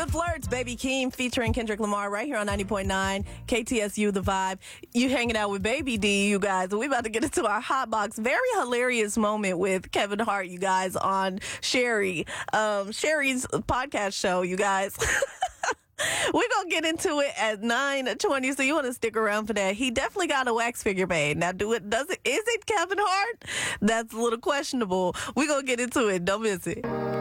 Good Flirts, Baby Keem featuring Kendrick Lamar right here on 90.9 KTSU The Vibe. You hanging out with Baby D, you guys. We about to get into our hot box. Very hilarious moment with Kevin Hart, you guys, on Sherry. Sherry's podcast show, you guys. We're going to get into it at 9:20, so you want to stick around for that. He definitely got a wax figure made. Now, is it Kevin Hart? That's a little questionable. We're going to get into it. Don't miss it.